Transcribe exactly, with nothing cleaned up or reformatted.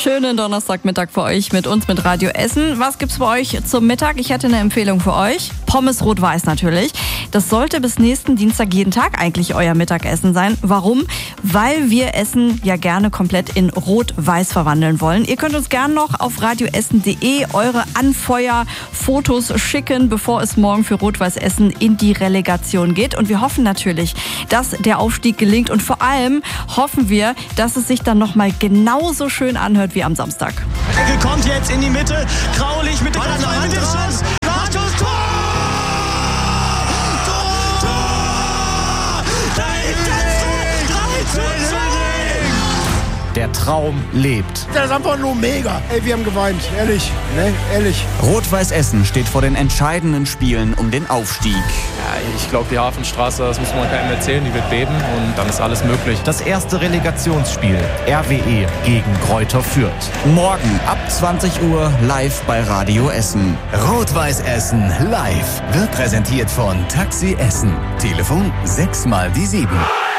Schönen Donnerstagmittag für euch mit uns, mit Radio Essen. Was gibt's für euch zum Mittag? Ich hätte eine Empfehlung für euch. Pommes rot-weiß natürlich. Das sollte bis nächsten Dienstag jeden Tag eigentlich euer Mittagessen sein. Warum? Weil wir Essen ja gerne komplett in rot-weiß verwandeln wollen. Ihr könnt uns gerne noch auf radioessen punkt de eure Anfeuerfotos schicken, bevor es morgen für Rot-Weiß Essen in die Relegation geht. Und wir hoffen natürlich, dass der Aufstieg gelingt. Und vor allem hoffen wir, dass es sich dann nochmal genauso schön anhört wie am Samstag. Ecke kommt jetzt in die Mitte. Graulich mit dem Kopfball, mit dem Schuss. Nachschuss, Tor! Tor! Tor! Da ist das drei zu zwei! Der Traum lebt. Das ist einfach nur mega. Ey, wir haben geweint, ehrlich, ne, ehrlich. Rot-Weiß Essen steht vor den entscheidenden Spielen um den Aufstieg. Ja, ich glaube, die Hafenstraße, das muss man keinem erzählen, die wird beben und dann ist alles möglich. Das erste Relegationsspiel, R W E gegen Greuther Fürth. Morgen ab zwanzig Uhr live bei Radio Essen. Rot-Weiß Essen live wird präsentiert von Taxi Essen. Telefon sechs mal die sieben.